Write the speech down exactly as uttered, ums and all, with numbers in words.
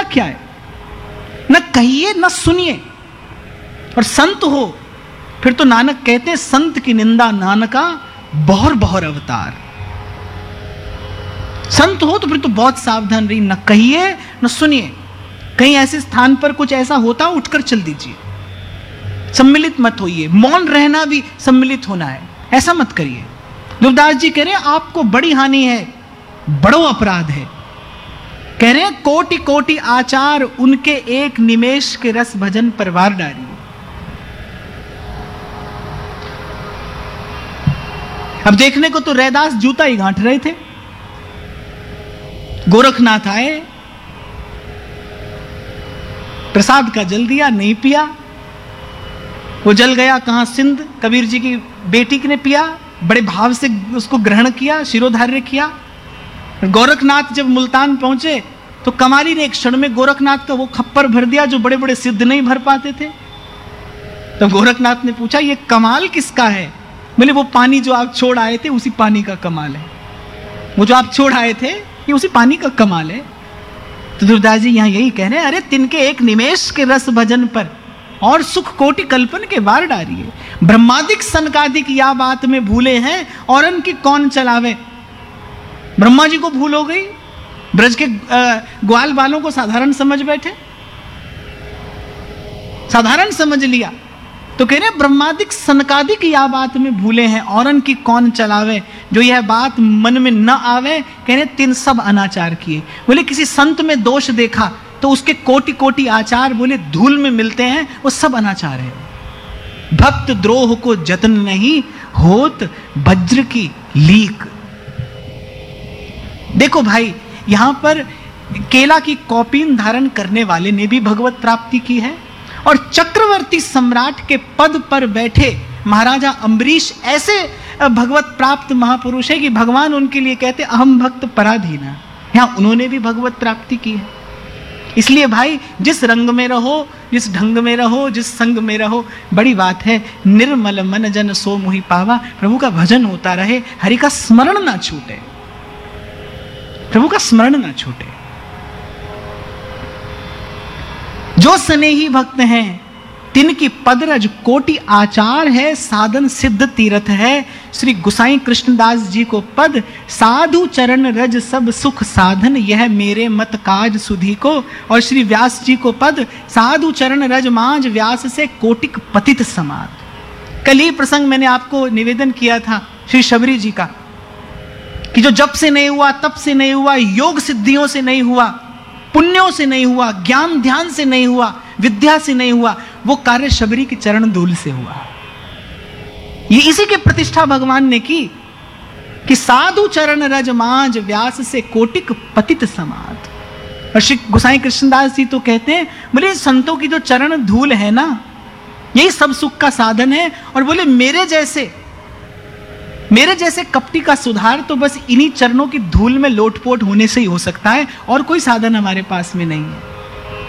क्या है? न कहिए न सुनिए। और संत हो फिर तो नानक कहते हैं, संत की निंदा नानका बहुर बहुर अवतार। संत हो तो फिर तो बहुत सावधान रही, न कहिए न सुनिए। कहीं ऐसे स्थान पर कुछ ऐसा होता, उठकर चल दीजिए, सम्मिलित मत होइए। मौन रहना भी सम्मिलित होना है, ऐसा मत करिए। ध्रुवदास जी कह रहे हैं आपको बड़ी हानि है, बड़ो अपराध है। कह रहे हैं कोटि कोटि आचार उनके एक निमेष के रस भजन पर वार डारिए। अब देखने को तो रैदास जूता ही गांठ रहे थे, गोरखनाथ आए, प्रसाद का जल दिया, नहीं पिया। वो जल गया कहां? सिंध। कबीर जी की बेटी ने पिया, बड़े भाव से उसको ग्रहण किया, शिरोधार्य किया। गोरखनाथ जब मुल्तान पहुंचे तो कमारी ने एक क्षण में गोरखनाथ का वो खप्पर भर दिया जो बड़े बड़े सिद्ध नहीं भर पाते थे। तो गोरखनाथ ने पूछा ये कमाल किसका है? बोले वो पानी जो आप छोड़ आए थे उसी पानी का कमाल है। वो जो आप छोड़ आए थे ये उसी पानी का कमाल है। तो ध्रुवदास जी यहां यही कह रहे हैं, अरे तिनके एक निमेष के रस भजन पर और सुख कोटि कल्पन के वार डारिए। ब्रह्मादिक सनकादिक या बात में भूले हैं और उनकी कौन चलावे। ब्रह्मा जी को भूल हो गई, ब्रज के ग्वाल बालों को साधारण समझ बैठे, साधारण समझ लिया। तो कह रहे ब्रह्मादिक सनकादिक या बात में भूले हैं और उनकी कौन चलावे। जो यह बात मन में न आवे, कह रहे तिन सब अनाचार किए। बोले किसी संत में दोष देखा तो उसके कोटि कोटि आचार बोले धूल में मिलते हैं, वो सब अनाचार है। भक्त द्रोह को जतन नहीं होत वज्र की लीक। देखो भाई, यहां पर केला की कौपीन धारण करने वाले ने भी भगवत प्राप्ति की है, और चक्रवर्ती सम्राट के पद पर बैठे महाराजा अम्बरीश ऐसे भगवत प्राप्त महापुरुष है कि भगवान उनके लिए कहते अहम भक्त पराधीना। यहां उन्होंने भी भगवत प्राप्ति की है। इसलिए भाई जिस रंग में रहो, जिस ढंग में रहो, जिस संग में रहो, बड़ी बात है निर्मल मन जन सो मुहि पावा। प्रभु का भजन होता रहे, हरि का स्मरण ना छूटे, प्रभु का स्मरण ना छूटे। जो स्नेही भक्त हैं तिनकी पदरज कोटि आचार है, साधन सिद्ध तीर्थ है। श्री गुसाई कृष्णदास जी को पद साधु चरण रज सब सुख साधन, यह मेरे मत काज सुधी को। और श्री व्यास जी को पद साधु चरण रज मांझ व्यास से कोटिक पतित समाद। कल ही प्रसंग मैंने आपको निवेदन किया था श्री शबरी जी का, कि जो जप से नहीं हुआ, तप से नहीं हुआ, योग सिद्धियों से नहीं हुआ, पुण्यों से नहीं हुआ, ज्ञान ध्यान से नहीं हुआ, विद्या से नहीं हुआ, वो कार्य शबरी की चरण धूल से हुआ। ये इसी की प्रतिष्ठा भगवान ने की कि साधु चरण रज मांझ व्यास से कोटिक पतित समाद। और श्री गोसाई कृष्णदास जी तो कहते हैं, बोले संतों की जो चरण धूल है ना, यही सब सुख का साधन है। और बोले मेरे जैसे मेरे जैसे कपटी का सुधार तो बस इन्हीं चरणों की धूल में लोटपोट होने से ही हो सकता है, और कोई साधन हमारे पास में नहीं है।